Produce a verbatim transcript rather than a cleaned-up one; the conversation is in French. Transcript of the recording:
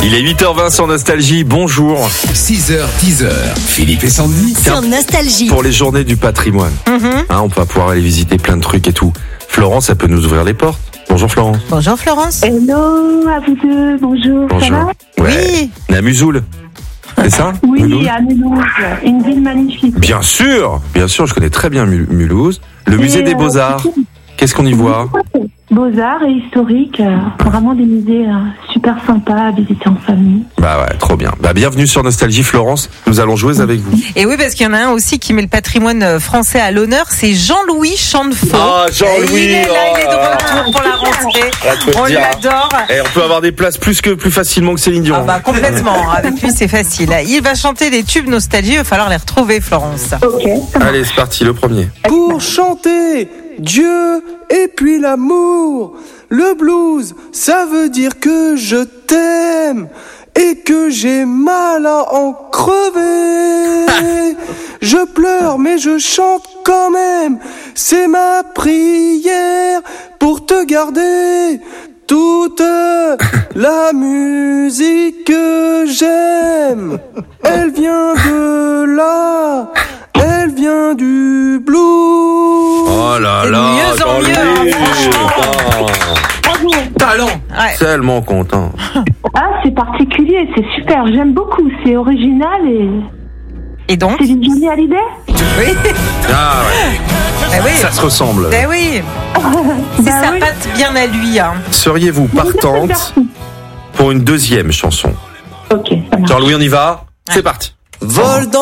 Il est huit heures vingt sur Nostalgie, bonjour. six heures, dix heures, Philippe et Sandy. Sur Nostalgie. Pour les journées du patrimoine, Mm-hmm. hein, on va pouvoir aller visiter plein de trucs et tout. Florence, elle peut nous ouvrir les portes. Bonjour Florence. Bonjour Florence. Hello à vous deux, bonjour, ça Bonjour. va? Ouais. Oui. La Musoul, c'est ça Oui, Mulhouse à Mulhouse, une ville magnifique. Bien sûr, bien sûr, je connais très bien Mul- Mulhouse. Le musée Et, des euh, Beaux-Arts, qu'est-ce qu'on y voit? Beaux-Arts et historiques, euh, vraiment des musées euh, super sympas à visiter en famille. Bah ouais, trop bien. Bah bienvenue sur Nostalgie Florence, nous allons jouer avec vous. Et oui, parce qu'il y en a un aussi qui met le patrimoine français à l'honneur, c'est Jean-Louis Chantefaux. Ah, Jean-Louis, Il est là, il est de oh. retour pour la rentrée. On peut On dire. l'adore. Et on peut avoir des places plus que plus facilement que Céline Dion. Ah bah complètement, avec lui c'est facile. Il va chanter des tubes nostalgie, il va falloir les retrouver Florence. Ok. Allez, c'est parti, le premier. Pour chanter Dieu et puis l'amour, le blues, ça veut dire que je t'aime et que j'ai mal à en crever. Je pleure mais je chante quand même, c'est ma prière pour te garder. Toute la musique que j'aime, elle vient de là, elle vient du blues. Oh là C'est de là, mieux en mieux, Jean-Louis, hein, franchement. putain. Talent. Ouais. Tellement content. Ah, c'est particulier, c'est super, j'aime beaucoup, c'est original et Et donc c'est du Johnny Hallyday. Oui, Ah ouais, bah oui. ça se ressemble. Bah oui. C'est Bah sa oui. patte bien à lui. Hein. Seriez-vous partante pour une deuxième chanson? Ok, ça marche. Jean-Louis, on y va? C'est parti. Vol dans